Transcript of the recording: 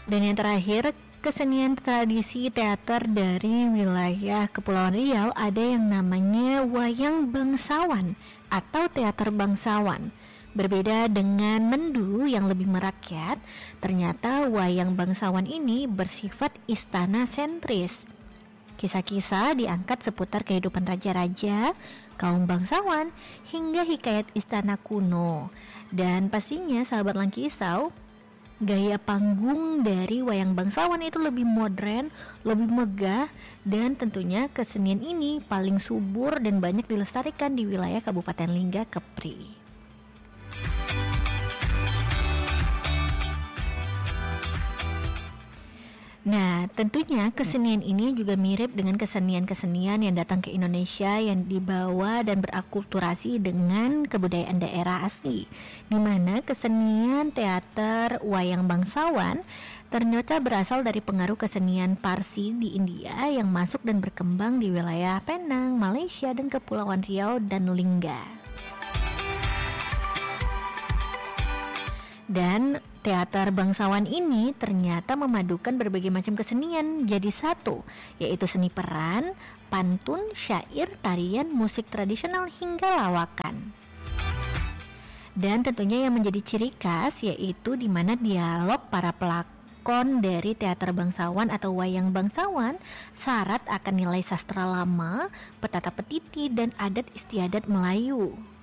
Dan yang terakhir, kesenian tradisi teater dari wilayah Kepulauan Riau ada yang namanya wayang bangsawan atau teater bangsawan. Berbeda dengan mendu yang lebih merakyat, ternyata wayang bangsawan ini bersifat istana sentris. Kisah-kisah diangkat seputar kehidupan raja-raja, kaum bangsawan, hingga hikayat istana kuno. Dan pastinya sahabat Langkisau, gaya panggung dari wayang bangsawan itu lebih modern, lebih megah, dan tentunya kesenian ini paling subur dan banyak dilestarikan di wilayah Kabupaten Lingga Kepri. Nah, tentunya kesenian ini juga mirip dengan kesenian-kesenian yang datang ke Indonesia yang dibawa dan berakulturasi dengan kebudayaan daerah asli, di mana kesenian teater wayang bangsawan ternyata berasal dari pengaruh kesenian Parsi di India yang masuk dan berkembang di wilayah Penang, Malaysia, dan Kepulauan Riau dan Lingga. Dan teater bangsawan ini ternyata memadukan berbagai macam kesenian jadi satu, yaitu seni peran, pantun, syair, tarian, musik tradisional hingga lawakan. Dan tentunya yang menjadi ciri khas yaitu di mana dialog para pelakon dari teater bangsawan atau wayang bangsawan syarat akan nilai sastra lama, petata petiti, dan adat istiadat Melayu.